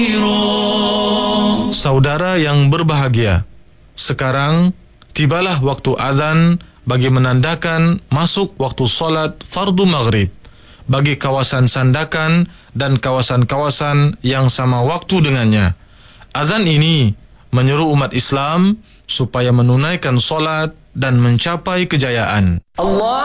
Saudara yang berbahagia, sekarang tibalah waktu azan bagi menandakan masuk waktu solat fardu maghrib bagi kawasan Sandakan dan kawasan-kawasan yang sama waktu dengannya. Azan ini menyeru umat Islam supaya menunaikan solat dan mencapai kejayaan. Allah